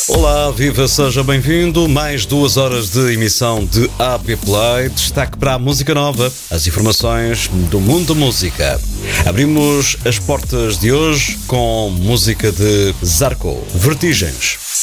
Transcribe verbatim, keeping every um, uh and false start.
Olá, viva, seja bem-vindo. Mais duas horas de emissão de A B Play. Destaque para a música nova, as informações do mundo da música. Abrimos as portas de hoje com música de Zarco, Vertigens.